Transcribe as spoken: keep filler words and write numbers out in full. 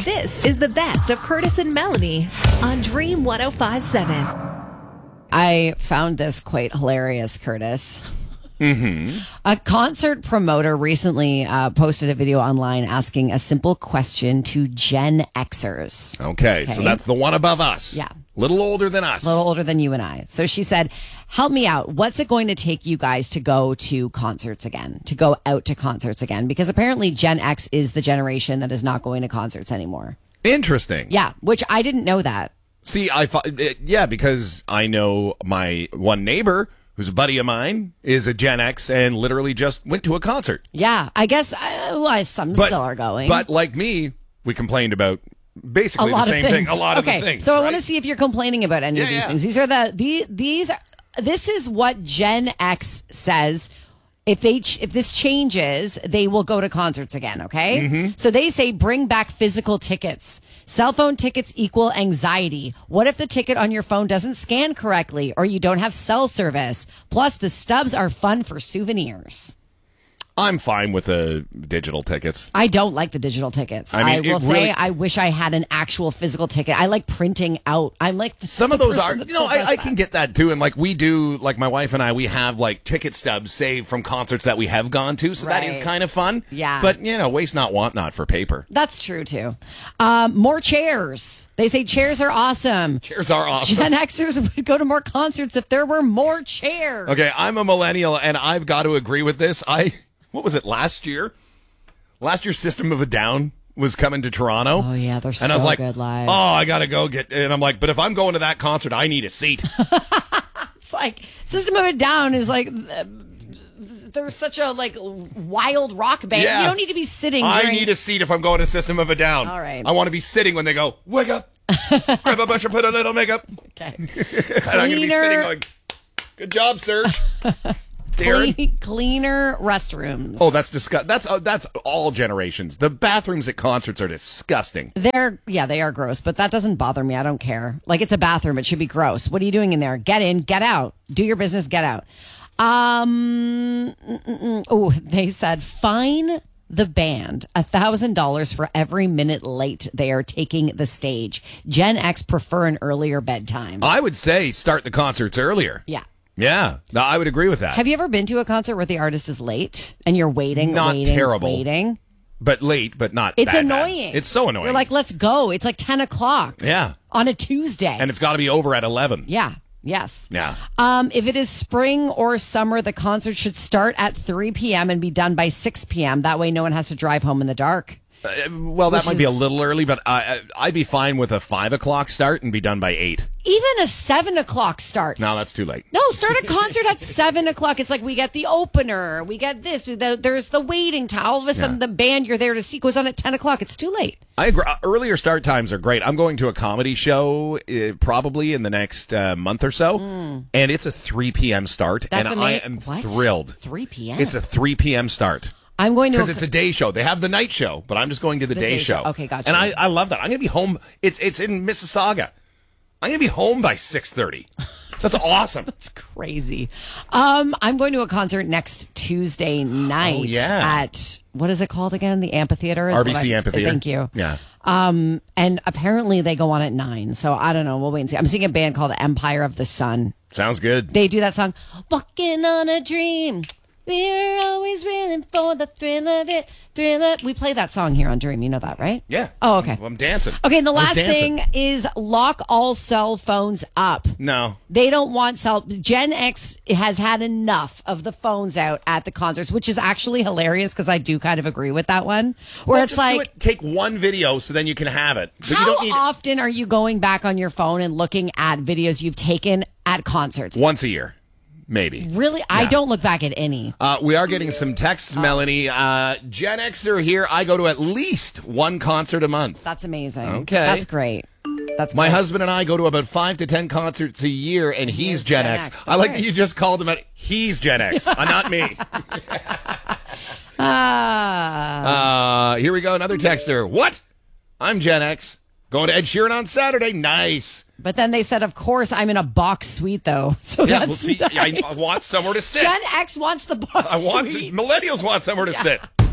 This is the best of Curtis and Melanie on Dream one oh five point seven. I found this quite hilarious, Curtis. Mm-hmm. A concert promoter recently uh, posted a video online asking a simple question to Gen Xers. Okay, okay, so that's the one above us. Yeah. Little older than us. A little older than you and I. So she said, help me out. What's it going to take you guys to go to concerts again, to go out to concerts again? Because apparently Gen X is the generation that is not going to concerts anymore. Interesting. Yeah, which I didn't know that. See, I thought, yeah, because I know my one neighbor who's a buddy of mine, is a Gen X and literally just went to a concert. Yeah, I guess uh, well, some but, still are going. But like me, we complained about basically the same thing. A lot okay, of the things. So right? I want to see if you're complaining about any yeah, of these yeah. things. These are the, the these. This is what Gen X says. If they ch- if this changes, they will go to concerts again, okay? Mm-hmm. So they say bring back physical tickets. Cell phone tickets equal anxiety. What if the ticket on your phone doesn't scan correctly or you don't have cell service? Plus, the stubs are fun for souvenirs. I'm fine with the digital tickets. I don't like the digital tickets. I mean, I will it say really- I wish I had an actual physical ticket. I like printing out. I like the, Some the of those person are, that you know, still does I, I that. can get that too. And like we do, like my wife and I, we have like ticket stubs saved from concerts that we have gone to. So that is Right. kind of fun. Yeah. But, you know, waste not, want not for paper. That's true too. Um, more chairs. They say chairs are awesome. Chairs are awesome. Gen Xers would go to more concerts if there were more chairs. Okay, I'm a millennial, and I've got to agree with this. I, what was it, last year? Last year, System of a Down was coming to Toronto. Oh, yeah, they're and so I was like, good live. Oh, I got to go get, and I'm like, but if I'm going to that concert, I need a seat. It's like System of a Down is like uh, they're such a like wild rock band. Yeah. You don't need to be sitting. I during- need a seat if I'm going to System of a Down. All right. I want to be sitting when they go, wake up, grab a brush and put a little makeup. Okay. And I'm going to be Cleaner- sitting going, good job, Serge. Darren. Clean, cleaner restrooms. Oh, that's disgusting. That's uh, that's all generations. The bathrooms at concerts are disgusting. They're, yeah, they are gross, but that doesn't bother me. I don't care. Like, it's a bathroom. It should be gross. What are you doing in there? Get in, get out. Do your business, get out. Um, oh, they said fine the band a thousand dollars for every minute late they are taking the stage. Gen X prefer an earlier bedtime. I would say start the concerts earlier. Yeah. Yeah, no, I would agree with that. Have you ever been to a concert where the artist is late and you're waiting, Not waiting, terrible. waiting? But late, but not It's that annoying. bad. It's so annoying. You're like, let's go. It's like ten o'clock. Yeah. On a Tuesday. And it's got to be over at eleven. Yeah. Yes. Yeah. Um, if it is spring or summer, the concert should start at three p.m. and be done by six p.m. That way no one has to drive home in the dark. Uh, well, that Which might be a is- little early, but I, I- I'd be fine with a five o'clock start and be done by eight. Even a seven o'clock start. No, that's too late. No, start a concert at seven o'clock. It's like we get the opener, we get this, the, there's the waiting time. All of a sudden, Yeah. the band you're there to see goes on at ten o'clock. It's too late. I agree. Uh, Earlier start times are great. I'm going to a comedy show uh, probably in the next uh, month or so, and it's a three p.m. start, Mm. That's and I ama- am what? thrilled. three p.m.? It's a three p.m. start. I'm going to Because it's a day show. They have the night show, but I'm just going to the, The day, day show. show. Okay, gotcha. And I, I love that. I'm going to be home. It's it's in Mississauga. I'm going to be home by six thirty. That's awesome. It's crazy. Um, I'm going to a concert next Tuesday night Oh, yeah. at, what is it called again? The amphitheater? is R B what C I- Amphitheater. Thank you. Yeah. Um, and apparently they go on at nine. So I don't know. We'll wait and see. I'm seeing a band called Empire of the Sun. Sounds good. They do that song, Walking on a Dream. We were always reeling for the thrill of it. Thrill of... We play that song here on Dream. You know that, right? Yeah. Oh, okay. Well, I'm dancing. Okay, and the I was last dancing. thing is lock all cell phones up. No. They don't want cell. Gen X has had enough of the phones out at the concerts, which is actually hilarious because I do kind of agree with that one. Where Well, it's just do like, it. Take one video so then you can have it. But how you don't need often are you going back on your phone and looking at videos you've taken at concerts? once a year, maybe. Really, I Yeah. don't look back at any. Uh, we are getting some texts, Melanie. Uh, Gen Xer here. I go to at least one concert a month. That's amazing. Okay. That's great. That's My great. husband and I go to about five to ten concerts a year, and he's He's Gen, Gen X. X. I That's like right. that you just called him out. He's Gen X, uh, not me. Ah. Uh, here we go. Another texter. What? I'm Gen X. Going to Ed Sheeran on Saturday. Nice. But then they said, of course, I'm in a box suite, though. So Yeah, that's we'll see. nice. I want somewhere to sit. Gen X wants the box I want suite. millennials want somewhere to sit.